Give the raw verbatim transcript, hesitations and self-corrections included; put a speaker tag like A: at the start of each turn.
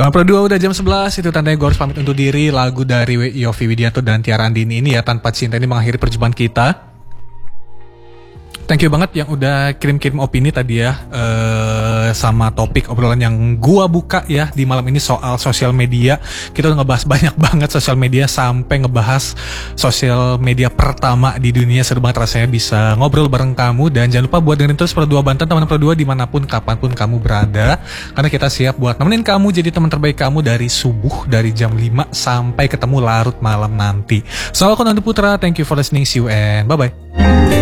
A: Kawan Pro dua udah jam sebelas, itu tandanya gue harus pamit undur diri. Lagu dari Yovie Widianto dan Tiara Andini ini ya, Tanpa Cinta, ini mengakhiri perjumpaan kita. Thank you banget yang udah kirim-kirim opini tadi ya, uh, sama topik obrolan yang gua buka ya di malam ini soal sosial media. Kita udah ngebahas banyak banget sosial media, sampai ngebahas sosial media pertama di dunia. Seru banget rasanya bisa ngobrol bareng kamu. Dan jangan lupa buat dengerin terus Pro dua Banten, teman Pro dua dimanapun kapanpun kamu berada, karena kita siap buat nemenin kamu jadi teman terbaik kamu dari subuh, dari jam lima sampai ketemu larut malam nanti. So, aku Nando Putra, thank you for listening, see you and bye bye.